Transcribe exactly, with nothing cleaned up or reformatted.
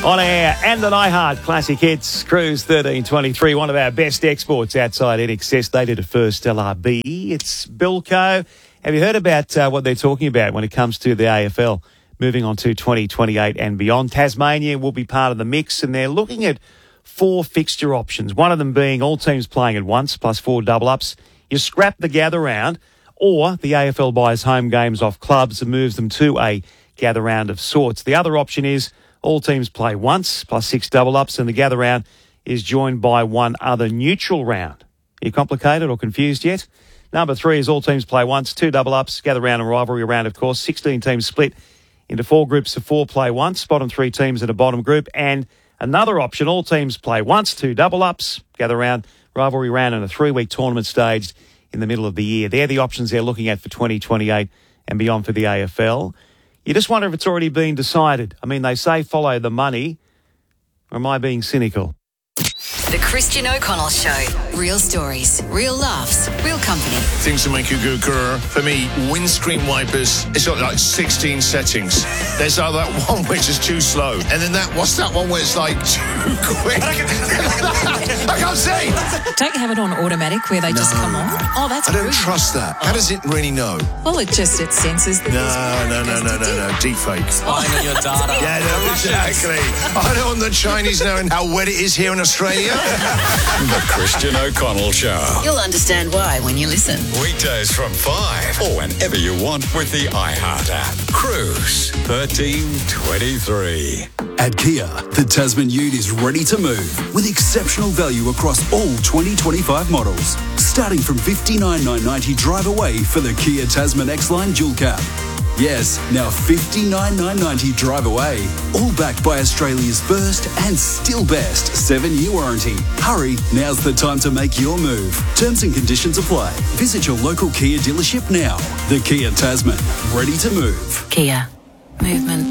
On air and on iHeart Classic Hits, Cruise thirteen twenty-three, one of our best exports outside N X S. They did it first, L R B. It's Bilco. Have you heard about uh, what they're talking about when it comes to the A F L moving on to twenty twenty-eight and beyond? Tasmania will be part of the mix, and they're looking at four fixture options, one of them being all teams playing at once, plus four double-ups. You scrap the gather round, or the A F L buys home games off clubs and moves them to a gather round of sorts. The other option is all teams play once, plus six double-ups, and the gather round is joined by one other neutral round. Are you complicated or confused yet? Number three is all teams play once, two double-ups, gather round and rivalry round, of course. sixteen teams split into four groups of four play once, bottom three teams in a bottom group, and another option, all teams play once, two double-ups, gather round, rivalry round, and a three-week tournament staged in the middle of the year. They're the options they're looking at for twenty twenty-eight and beyond for the A F L. You just wonder if it's already been decided. I mean, they say follow the money. Or am I being cynical? The Christian O'Connell Show. Real stories, real laughs, real company. Things to make you go grrr. For me, windscreen wipers, it's got like sixteen settings. There's uh, that one which is too slow. And then that, what's that one where it's like too quick? I can't say. Don't you have it on automatic where they No. just come on? Oh, that's I don't rude. trust that. How does it really know? Well, it just, it senses that No, there's... no, no, no, no, no. Deep fake. Spying on your data. Yeah, no, exactly. I don't want the Chinese knowing how wet it is here in Australia. The Christian O'Connell Show. You'll understand why when you listen. Weekdays from five or whenever you want with the iHeart app. Cruise thirteen twenty-three. At Kia, the Tasman Ute is ready to move with exceptional value across all twenty twenty-five models. Starting from fifty-nine thousand nine hundred ninety drive away for the Kia Tasman X-Line Dual Cab. Yes, now fifty-nine thousand nine hundred ninety drive away. All backed by Australia's first and still best seven-year warranty. Hurry, now's the time to make your move. Terms and conditions apply. Visit your local Kia dealership now. The Kia Tasman, ready to move. Kia. Movement